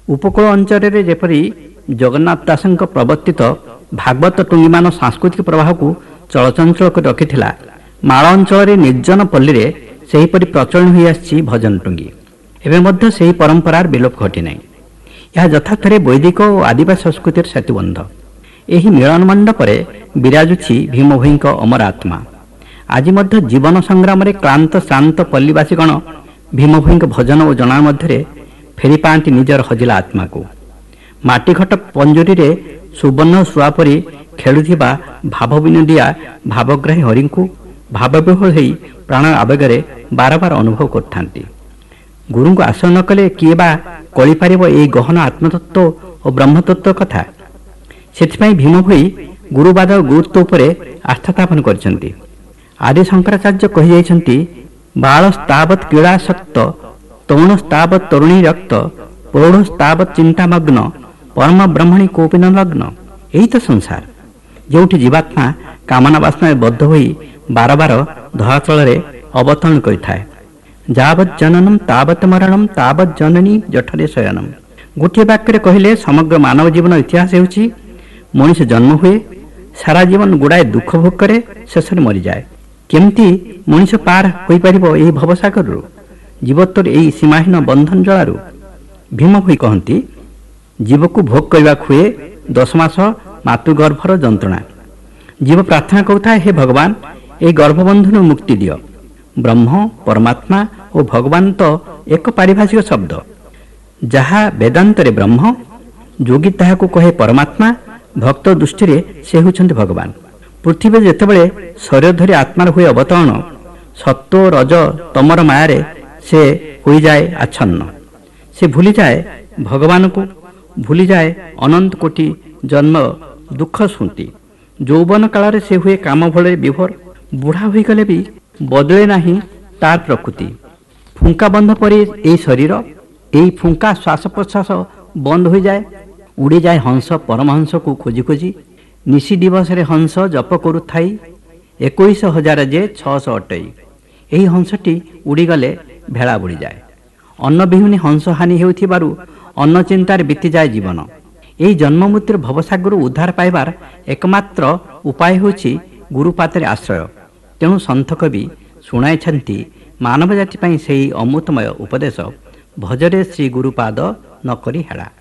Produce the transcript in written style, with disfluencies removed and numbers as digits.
ଉପକୂଳ ଅଞ୍ଚଳରେ ଯେପରି ଜଗନ୍ନାଥ ଦାସଙ୍କ ପ୍ରବର୍ତ୍ତିତ ଭାଗବତ ଟୁଙ୍ଗିମାନ ସାଂସ୍କୃତିକ ପ୍ରବାହକୁ ଚଳଚଞ୍ଚଳ କରି ରଖିଥିଲା, ମାଳ ଅଞ୍ଚଳରେ ନିର୍ଜନ ପଲ୍ଲୀରେ ସେହିପରି ପ୍ରଚଳନ ହୋଇଆସିଛି ଭଜନ ଟୁଙ୍ଗି। ଏବେ ମଧ୍ୟ ସେହି ପରମ୍ପରାର ବିଲୋପ ଘଟିନାହିଁ। ଏହା ଯଥାର୍ଥରେ ବୈଦିକ ଓ ଆଦିବାସୀ ସଂସ୍କୃତିର ସେତୁବନ୍ଧ। ଏହି ମିଳନ ମଣ୍ଡପରେ ବିରାଜୁଛି ଭୀମଭୋଇଙ୍କ ଅମର ଆତ୍ମା। ଆଜି ମଧ୍ୟ ଜୀବନ ସଂଗ୍ରାମରେ କ୍ଳାନ୍ତ ଶ୍ରାନ୍ତ ପଲ୍ଲୀବାସୀଗଣ ଭୀମଭୋଇଙ୍କ ଭଜନ ଓ ଜଣାଣ ମଧ୍ୟରେ ଫେରି ପାଆନ୍ତି ନିଜର ହଜିଲା ଆତ୍ମାକୁ। ମାଟିଘଟ ପଞ୍ଜୁରୀରେ ସୁବର୍ଣ୍ଣ ଶୁଆ ପରି ଖେଳୁଥିବା ଭାବ ବିନୋଦିଆ ଭାବଗ୍ରାହୀ ହରିଙ୍କୁ ଭାବବିହ୍ୱଳ ହୋଇ ପ୍ରାଣ ଆବେଗରେ ବାରବାର ଅନୁଭବ କରିଥାନ୍ତି। ଗୁରୁଙ୍କୁ ଆଶ୍ରୟ ନ କଲେ କିଏ ବା କଳିପାରିବ ଏହି ଗହନ ଆତ୍ମତତ୍ତ୍ୱ ଓ ବ୍ରହ୍ମତତ୍ତ୍ୱ କଥା। ସେଥିପାଇଁ ଭୀମଭୋଇ ଗୁରୁବାଦ ଗୁରୁତ୍ୱ ଉପରେ ଆସ୍ଥା ସ୍ଥାପନ କରିଛନ୍ତି। ଆଦି ଶଙ୍କରାଚାର୍ଯ୍ୟ କହିଯାଇଛନ୍ତି, ବାଳସ୍ତାବତ୍ କ୍ରୀଡ଼ାସକ୍ତ, ତରୁଣସ୍ତାବତ୍ ତରୁଣୀ ରକ୍ତ, ପ୍ରୌଢ଼ସ୍ତାବତ୍ ଚିନ୍ତାମଗ୍ନ, ପରମ ବ୍ରହ୍ମଣୀ କୋପି ନ ଲଗ୍ନ। ଏହି ତ ସଂସାର, ଯେଉଁଠି ଜୀବାତ୍ମା କାମନା ବାସନାରେ ବଦ୍ଧ ହୋଇ ବାରବାର ଧରାତଳରେ ଅବତରଣ କରିଥାଏ। ଯାବତ୍ ଜନନମ୍ ତାବତ୍ ମରଣମ୍ ତାବତ୍ ଜନନୀ ଜଠରେ ଶୟନମ୍। ଗୋଟିଏ ବାକ୍ୟରେ କହିଲେ ସମଗ୍ର ମାନବ ଜୀବନ ଇତିହାସ ହେଉଛି ମଣିଷ ଜନ୍ମ ହୁଏ, ସାରା ଜୀବନ ଗୁଡ଼ାଏ ଦୁଃଖ ଭୋଗ କରେ, ଶେଷରେ ମରିଯାଏ। କେମିତି ମଣିଷ ପାର ହୋଇପାରିବ ଏହି ଭବସାଗରରୁ, ଜୀବତ୍ୱର ଏହି ସୀମାହୀନ ବନ୍ଧନ ଜଳାରୁ? ଭୀମଭୋଇ କହନ୍ତି, ଜୀବକୁ ଭୋଗ କରିବାକୁ ହୁଏ 10 ମାସ ମାତୃଗର୍ଭର ଯନ୍ତ୍ରଣା। ଜୀବ ପ୍ରାର୍ଥନା କରୁଥାଏ, ହେ ଭଗବାନ, ଏହି ଗର୍ଭବନ୍ଧନରୁ ମୁକ୍ତି ଦିଅ। ବ୍ରହ୍ମ, ପରମାତ୍ମା ଓ ଭଗବାନ ତ ଏକ ପାରିଭାଷିକ ଶବ୍ଦ। ଯାହା ବେଦାନ୍ତରେ ବ୍ରହ୍ମ, ଯୋଗୀ ତାହାକୁ କହେ ପରମାତ୍ମା, ଭକ୍ତ ଦୃଷ୍ଟିରେ ସେ ହେଉଛନ୍ତି ଭଗବାନ। ପୃଥିବୀରେ ଯେତେବେଳେ ଶରୀର ଧରି ଆତ୍ମାର ହୁଏ ଅବତରଣ, ସତ୍ତ୍ୱ ରଜ ତମର ମାୟାରେ ସେ ହୋଇଯାଏ ଆଚ୍ଛନ୍ନ। ସେ ଭୁଲିଯାଏ ଭଗବାନଙ୍କୁ, ଭୁଲିଯାଏ ଅନନ୍ତ କୋଟି ଜନ୍ମ ଦୁଃଖ ସ୍ମୃତି। ଯୌବନ କାଳରେ ସେ ହୁଏ କାମ ଭଳରେ ବିଭୋର। ବୁଢ଼ା ହୋଇଗଲେ ବି ବଦଳେ ନାହିଁ ତାର ପ୍ରକୃତି। ଫୁଙ୍କା ବନ୍ଧ ପରି ଏହି ଶରୀର, ଏହି ଫୁଙ୍କା ଶ୍ୱାସ ପ୍ରଶ୍ୱାସ ବନ୍ଦ ହୋଇଯାଏ। ଉଡ଼ିଯାଏ ହଂସ ପରମହଂସକୁ ଖୋଜି ଖୋଜି। ନିଶି ଦିବସରେ ହଂସ ଜପ କରୁଥାଇ, 21,000 ଯେ 600 ଅଟଇ। ଏହି ହଂସଟି ଉଡ଼ିଗଲେ ଭେଳା ବୁଡ଼ିଯାଏ। ଅନ୍ନ ବିହୁନୀ ହଂସ ହାନି ହେଉଥିବାରୁ ଅନ୍ନ ଚିନ୍ତାରେ ବିତିଯାଏ ଜୀବନ। ଏହି ଜନ୍ମ ମୃତ୍ୟୁର ଭବସାଗରରୁ ଉଦ୍ଧାର ପାଇବାର ଏକମାତ୍ର ଉପାୟ ହେଉଛି ଗୁରୁପାଦରେ ଆଶ୍ରୟ। ତେଣୁ ସନ୍ଥ କବି ଶୁଣାଇଛନ୍ତି ମାନବ ଜାତି ପାଇଁ ସେହି ଅମୃତମୟ ଉପଦେଶ, ଭଜରେ ଶ୍ରୀ ଗୁରୁପାଦ ନ କରି ହେଳା।